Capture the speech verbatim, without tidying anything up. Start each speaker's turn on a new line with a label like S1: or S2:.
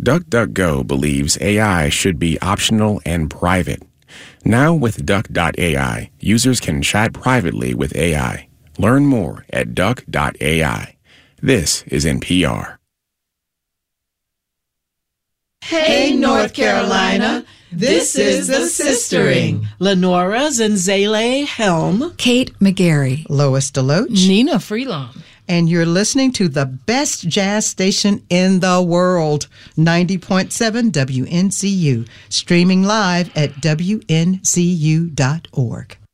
S1: DuckDuckGo believes A I should be optional and private. Now with Duck dot A I, users can chat privately with A I. Learn more at Duck dot A I. This is N P R.
S2: Hey, North Carolina. This is The Sistering.
S3: Lenora Zenzele Helm.
S4: Kate McGarry.
S5: Lois Deloach.
S6: Nina Freelon.
S5: And you're listening to the best jazz station in the world, ninety point seven W N C U, streaming live at W N C U dot org.